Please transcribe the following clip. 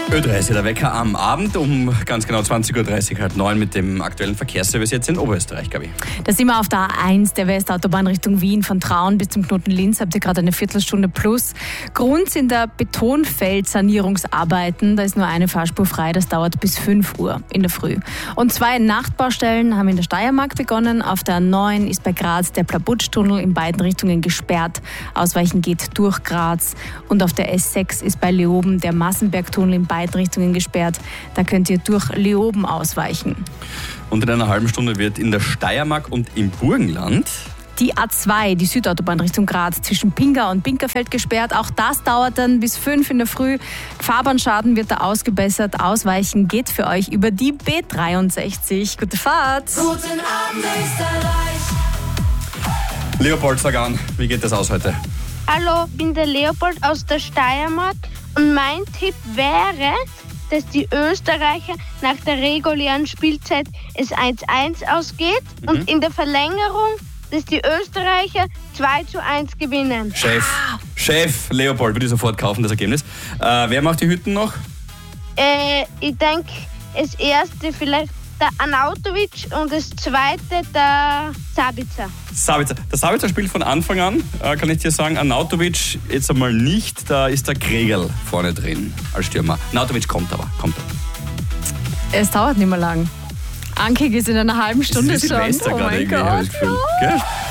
Ö30, der Wecker am Abend um ganz genau 20.30 Uhr, 8:09 mit dem aktuellen Verkehrsservice jetzt in Oberösterreich, Gabi. Da sind wir auf der A1 der Westautobahn Richtung Wien. Von Traun bis zum Knoten Linz habt ihr gerade eine Viertelstunde plus. Grund sind da Betonfeldsanierungsarbeiten. Da ist nur eine Fahrspur frei, das dauert bis 5 Uhr in der Früh. Und 2 Nachtbaustellen haben in der Steiermark begonnen. Auf der A9 ist bei Graz der Plabutsch-Tunnel in beiden Richtungen gesperrt. Ausweichen geht durch Graz. Und auf der S6 ist bei Leoben der Massenberg-Tunnel in beiden Richtungen gesperrt. Da könnt ihr durch Leoben ausweichen. Und in einer halben Stunde wird in der Steiermark und im Burgenland die A2, die Südautobahn Richtung Graz, zwischen Pinga und Pinkerfeld gesperrt. Auch das dauert dann bis 5 in der Früh. Fahrbahnschaden wird da ausgebessert. Ausweichen geht für euch über die B63. Gute Fahrt! Guten Abend, Österreich! Leopold, sag an, wie geht das aus heute? Hallo, ich bin der Leopold aus der Steiermark und mein Tipp wäre, dass die Österreicher nach der regulären Spielzeit es 1:1 ausgeht und in der Verlängerung, dass die Österreicher 2:1 gewinnen. Chef, Leopold, würde ich sofort kaufen, das Ergebnis. Wer macht die Hütten noch? Ich denke, das erste vielleicht der Arnautovic und das zweite der Sabitzer. Der Sabitzer spielt von Anfang an, kann ich dir sagen. Arnautovic jetzt einmal nicht, da ist der Kregel vorne drin als Stürmer. Arnautovic kommt aber. Es dauert nicht mehr lang. Ankig ist in einer halben Stunde Das ist schon. Silvester Oh gerade mein irgendwie, habe Gott. ich das Gefühl. Gell?